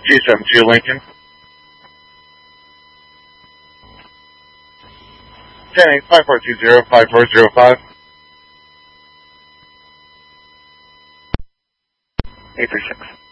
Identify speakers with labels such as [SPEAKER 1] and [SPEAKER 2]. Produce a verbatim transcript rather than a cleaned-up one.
[SPEAKER 1] G seven two Lincoln. ten eight five four two zero five four zero five.
[SPEAKER 2] eight three six.